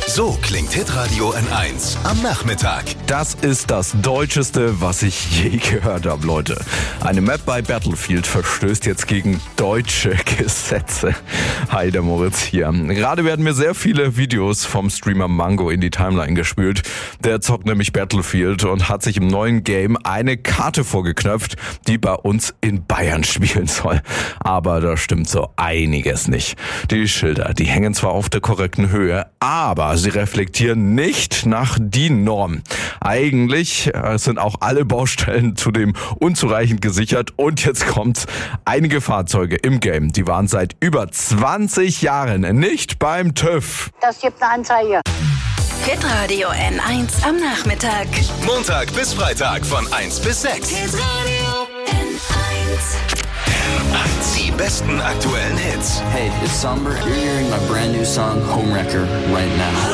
So klingt Hitradio N1 am Nachmittag. Das ist das Deutscheste, was ich je gehört habe, Leute. Eine Map bei Battlefield verstößt jetzt gegen deutsche Gesetze. Hi, der Moritz hier. Gerade werden mir sehr viele Videos vom Streamer Mango in die Timeline gespült. Der zockt nämlich Battlefield und hat sich im neuen Game eine Karte vorgeknöpft, die bei uns in Bayern spielen soll. Aber da stimmt so einiges nicht. Die Schilder, die hängen zwar auf der korrekten Höhe, aber sie reflektieren nicht nach DIN-Norm. Eigentlich sind auch alle Baustellen zudem unzureichend gesichert und jetzt kommt's. Einige Fahrzeuge im Game, die waren seit über 20 Jahren nicht beim TÜV. Das gibt eine Anzeige. Hitradio N1 am Nachmittag. Montag bis Freitag von 1 bis 6. Hitradio N1. Die besten aktuellen Hits. Hey, it's Somber. You're hearing my brand new song, Homewrecker, right now.